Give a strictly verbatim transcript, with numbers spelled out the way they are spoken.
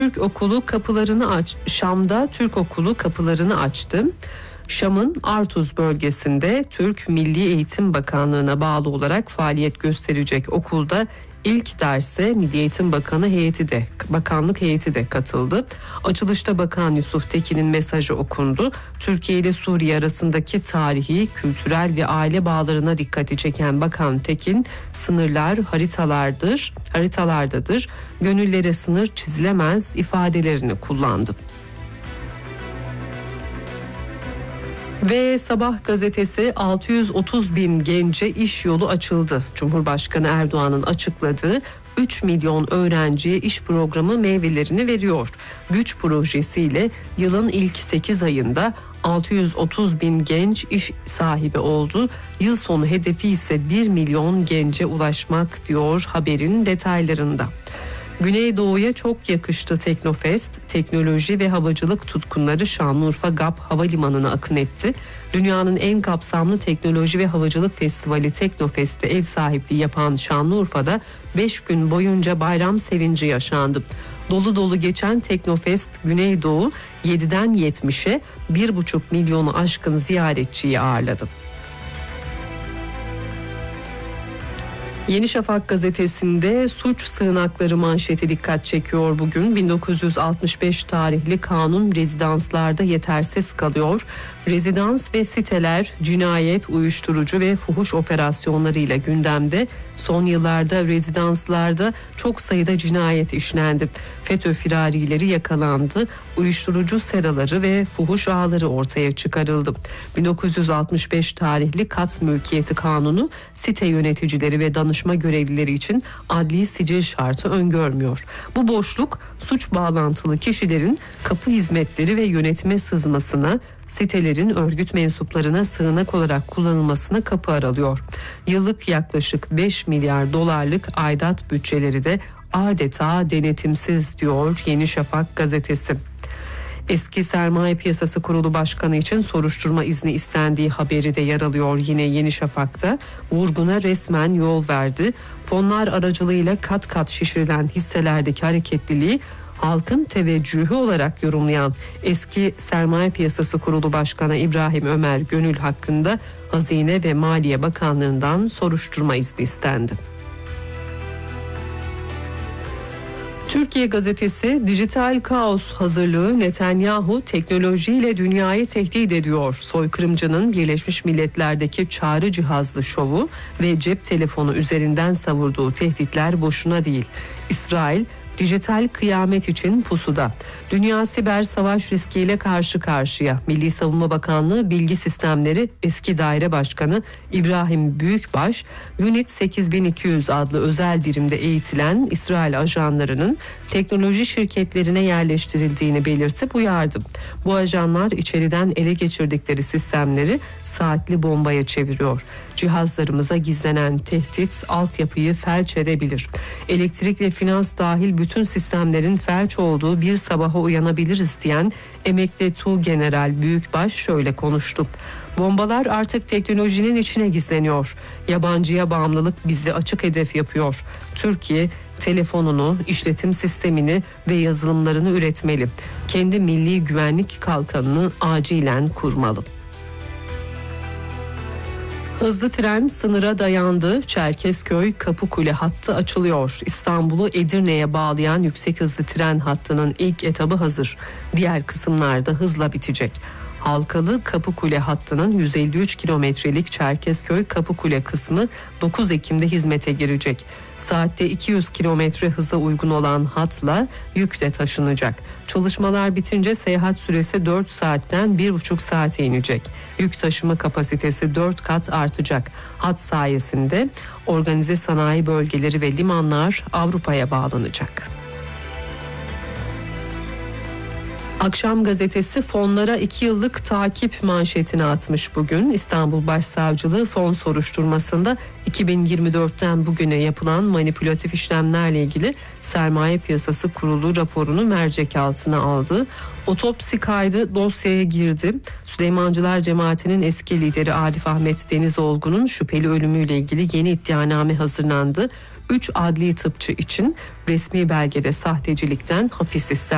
Türk okulu kapılarını aç. Şam'da Türk okulu kapılarını açtı. Şam'ın Artuz bölgesinde Türk Milli Eğitim Bakanlığı'na bağlı olarak faaliyet gösterecek okulda ilk derse Milli Eğitim Bakanı heyeti de, bakanlık heyeti de katıldı. Açılışta Bakan Yusuf Tekin'in mesajı okundu. Türkiye ile Suriye arasındaki tarihi, kültürel ve aile bağlarına dikkati çeken Bakan Tekin, sınırlar haritalardır, haritalardadır, gönüllere sınır çizilemez ifadelerini kullandı. Ve Sabah gazetesi altı yüz otuz bin gence iş yolu açıldı. Cumhurbaşkanı Erdoğan'ın açıkladığı üç milyon öğrenciye iş programı meyvelerini veriyor. Güç projesiyle yılın ilk sekiz ayında altı yüz otuz bin genç iş sahibi oldu. Yıl sonu hedefi ise bir milyon gence ulaşmak diyor haberin detaylarında. Güneydoğu'ya çok yakıştı Teknofest. Teknoloji ve havacılık tutkunları Şanlıurfa GAP Havalimanı'na akın etti. Dünyanın en kapsamlı teknoloji ve havacılık festivali Teknofest'te ev sahipliği yapan Şanlıurfa'da beş gün boyunca bayram sevinci yaşandı. Dolu dolu geçen Teknofest Güneydoğu yediden yetmişe bir buçuk milyonu aşkın ziyaretçiyi ağırladı. Yeni Şafak gazetesinde suç sığınakları manşeti dikkat çekiyor bugün. bin dokuz yüz altmış beş tarihli kanun rezidanslarda yetersiz kalıyor. Rezidans ve siteler cinayet, uyuşturucu ve fuhuş operasyonlarıyla gündemde. Son yıllarda rezidanslarda çok sayıda cinayet işlendi. FETÖ firarileri yakalandı. Uyuşturucu seraları ve fuhuş ağları ortaya çıkarıldı. bin dokuz yüz altmış beş tarihli kat mülkiyeti kanunu site yöneticileri ve danışma görevlileri için adli sicil şartı öngörmüyor. Bu boşluk suç bağlantılı kişilerin kapı hizmetleri ve yönetime sızmasına, sitelerin örgüt mensuplarına sığınak olarak kullanılmasına kapı aralıyor. Yıllık yaklaşık beş milyar dolarlık aidat bütçeleri de adeta denetimsiz diyor Yeni Şafak gazetesi. Eski Sermaye Piyasası Kurulu Başkanı için soruşturma izni istendiği haberi de yer alıyor yine Yeni Şafak'ta. Vurguna resmen yol verdi. Fonlar aracılığıyla kat kat şişirilen hisselerdeki hareketliliği halkın teveccühü olarak yorumlayan eski Sermaye Piyasası Kurulu Başkanı İbrahim Ömer Gönül hakkında Hazine ve Maliye Bakanlığı'ndan soruşturma izni istendi. Türkiye gazetesi dijital kaos hazırlığı Netanyahu teknolojiyle dünyayı tehdit ediyor. Soykırımcının Birleşmiş Milletler'deki çağrı cihazlı şovu ve cep telefonu üzerinden savurduğu tehditler boşuna değil. İsrail dijital kıyamet için pusuda. Dünya siber savaş riskiyle karşı karşıya. Milli Savunma Bakanlığı Bilgi Sistemleri Eski Daire Başkanı İbrahim Büyükbaş, Unit sekiz bin iki yüz adlı özel birimde eğitilen İsrail ajanlarının teknoloji şirketlerine yerleştirildiğini belirtip uyardı. Bu ajanlar içeriden ele geçirdikleri sistemleri saatli bombaya çeviriyor. Cihazlarımıza gizlenen tehdit altyapıyı felç edebilir. Elektrik ve finans dahil bütün sistemlerin felç olduğu bir sabaha uyanabiliriz diyen emekli Tuğgeneral Büyükbaş şöyle konuştu. Bombalar artık teknolojinin içine gizleniyor. Yabancıya bağımlılık bizi açık hedef yapıyor. Türkiye telefonunu, işletim sistemini ve yazılımlarını üretmeli. Kendi milli güvenlik kalkanını acilen kurmalı. Hızlı tren sınıra dayandı. Çerkezköy Kapıkule hattı açılıyor. İstanbul'u Edirne'ye bağlayan yüksek hızlı tren hattının ilk etabı hazır. Diğer kısımlarda hızla bitecek. Halkalı Kapıkule hattının yüz elli üç kilometrelik Çerkezköy Kapıkule kısmı dokuz Ekim'de hizmete girecek. Saatte iki yüz kilometre hıza uygun olan hatla yük de taşınacak. Çalışmalar bitince seyahat süresi dört saatten bir buçuk saate inecek. Yük taşıma kapasitesi dört kat artacak. Hat sayesinde organize sanayi bölgeleri ve limanlar Avrupa'ya bağlanacak. Akşam gazetesi fonlara iki yıllık takip manşetini atmış bugün. İstanbul Başsavcılığı fon soruşturmasında iki bin yirmi dörtten bugüne yapılan manipülatif işlemlerle ilgili Sermaye Piyasası Kurulu raporunu mercek altına aldı. Otopsi kaydı dosyaya girdi. Süleymancılar Cemaati'nin eski lideri Arif Ahmet Denizolgu'nun şüpheli ölümüyle ilgili yeni iddianame hazırlandı. üç adli tıpçı için resmi belgede sahtecilikten hapis istendi.